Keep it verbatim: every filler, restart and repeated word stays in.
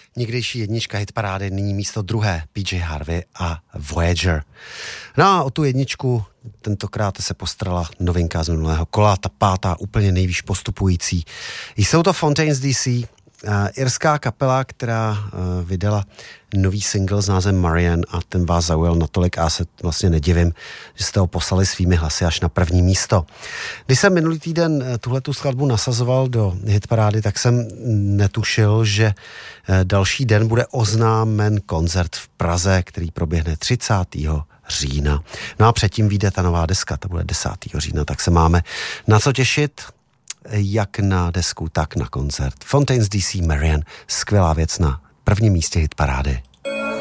Někdejší jednička hitparády, nyní místo druhé P J Harvey a Voyager. No a o tu jedničku tentokrát se postarala novinka z minulého kola, ta pátá úplně nejvýš postupující. Jsou to Fontaines D C, uh, irská kapela, která uh, vydala nový single s názvem Marianne a ten vás zaujal natolik a já se vlastně nedivím, že jste ho poslali svými hlasy až na první místo. Když jsem minulý týden tuhletu skladbu nasazoval do hitparády, tak jsem netušil, že další den bude oznámen koncert v Praze, který proběhne třicátého října. No a předtím vyjde ta nová deska, ta bude desátého října, tak se máme na co těšit, jak na desku, tak na koncert. Fontaines D C Marianne, skvělá věc na prvním místě hitparády.